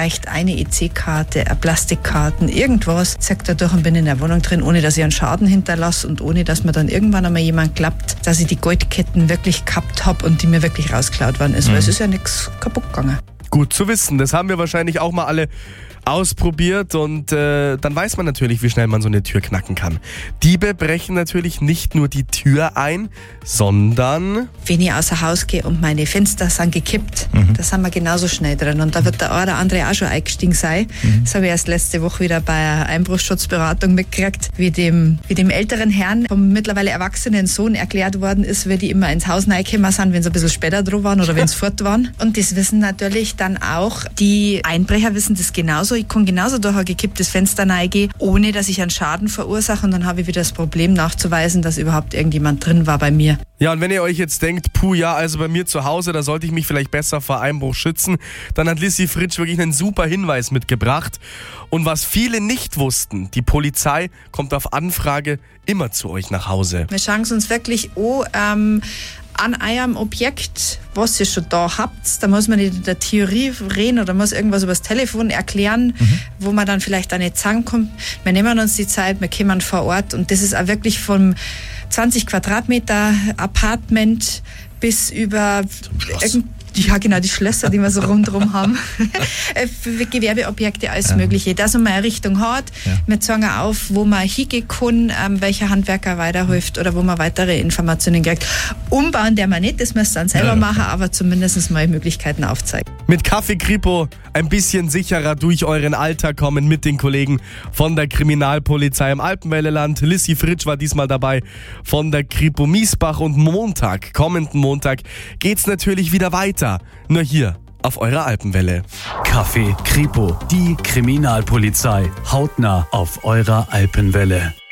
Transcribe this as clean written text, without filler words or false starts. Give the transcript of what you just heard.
vielleicht eine EC-Karte, eine Plastikkarten, irgendwas, sagt er durch und bin in der Wohnung drin, ohne dass ich einen Schaden hinterlasse und ohne dass mir dann irgendwann einmal jemand glaubt, dass ich die Goldketten wirklich gehabt habe und die mir wirklich rausgeklaut worden ist, weil es ist ja nichts kaputt gegangen. Gut zu wissen, das haben wir wahrscheinlich auch mal alle ausprobiert und dann weiß man natürlich, wie schnell man so eine Tür knacken kann. Diebe brechen natürlich nicht nur die Tür ein, sondern... Wenn ich außer Haus gehe und meine Fenster sind gekippt, da sind wir genauso schnell drin und da wird der eine oder andere auch schon eingestiegen sein. Das habe ich erst letzte Woche wieder bei einer Einbruchsschutzberatung mitgekriegt, wie dem älteren Herrn vom mittlerweile erwachsenen Sohn erklärt worden ist, wie die immer ins Haus reingekommen sind, wenn sie ein bisschen später dran waren oder wenn sie fort waren. Und das wissen natürlich dann auch die Einbrecher, wissen das genauso. Ich kann genauso durch ein gekipptes Fenster reingehen, ohne dass ich einen Schaden verursache und dann habe ich wieder das Problem nachzuweisen, dass überhaupt irgendjemand drin war bei mir. Ja, und wenn ihr euch jetzt denkt, also bei mir zu Hause, da sollte ich mich vielleicht besser vor Einbruch schützen, dann hat Lissi Fritsch wirklich einen super Hinweis mitgebracht. Und was viele nicht wussten, die Polizei kommt auf Anfrage immer zu euch nach Hause. Wir schauen es uns wirklich an einem Objekt, was ihr schon da habt. Da muss man nicht in der Theorie reden oder muss irgendwas übers Telefon erklären, wo man dann vielleicht auch nicht zusammenkommt. Wir nehmen uns die Zeit, wir kommen vor Ort und das ist auch wirklich vom 20 Quadratmeter Apartment bis über ja, genau, die Schlösser, die wir so rundherum haben. Für Gewerbeobjekte, alles Mögliche. Dass man eine Richtung hat. Wir zeigen auf, wo man hingehen kann, welcher Handwerker weiterhilft oder wo man weitere Informationen kriegt. Umbauen der man nicht, das müsst ihr dann selber machen, aber zumindest mal Möglichkeiten aufzeigen. Mit Kaffee Kripo ein bisschen sicherer durch euren Alltag kommen mit den Kollegen von der Kriminalpolizei im Alpenwelleland. Lissi Fritsch war diesmal dabei von der Kripo Miesbach und kommenden Montag, geht's natürlich wieder weiter. Nur hier auf eurer Alpenwelle. Kaffee Kripo, die Kriminalpolizei. Hautnah auf eurer Alpenwelle.